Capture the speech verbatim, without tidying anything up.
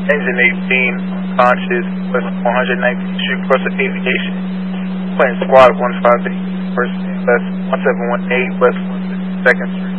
Engine eighteen, unconscious, West one nineteenth Street, Crossing Aviation. Playing Squad one five eight, first name, West one seven one eight, West one fifty-second Street.